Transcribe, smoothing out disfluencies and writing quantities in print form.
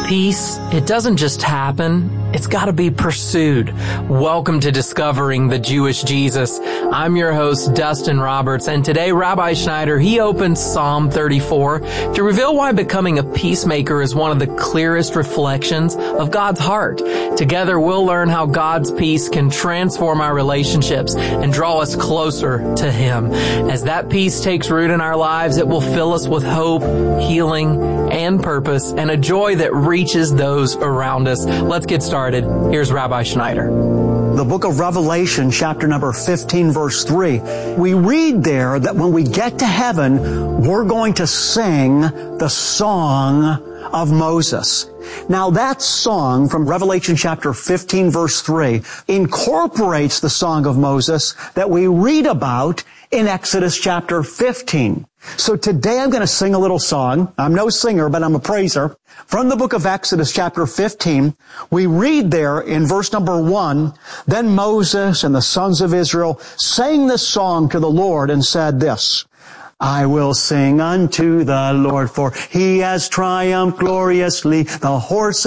Peace, it doesn't just happen, it's got to be pursued. Welcome to Discovering the Jewish Jesus. I'm your host, Dustin Roberts, and today Rabbi Schneider, he opens Psalm 34 to reveal why becoming a peacemaker is one of the clearest reflections of God's heart. Together, we'll learn how God's peace can transform our relationships and draw us closer to Him. As that peace takes root in our lives, it will fill us with hope, healing, and purpose, and a joy that reaches those around us. Let's get started. Here's Rabbi Schneider. The book of Revelation, chapter number 15, verse 3. We read there that when we get to heaven, we're going to sing the song of Moses. Now that song from Revelation chapter 15, verse 3 incorporates the song of Moses that we read about in Exodus chapter 15. So today I'm going to sing a little song. I'm no singer, but I'm a praiser. From the book of Exodus chapter 15, we read there in verse number 1, "Then Moses and the sons of Israel sang this song to the Lord and said this, I will sing unto the Lord, for He has triumphed gloriously. The horse